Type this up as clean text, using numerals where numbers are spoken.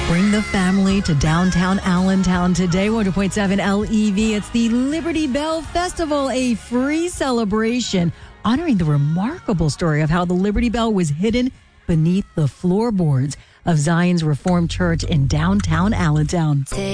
Bring the family to downtown Allentown today. 100.7 LEV. It's the Liberty Bell Festival, a free celebration honoring the remarkable story of how the Liberty Bell was hidden beneath the floorboards of Zion's Reformed Church in downtown Allentown.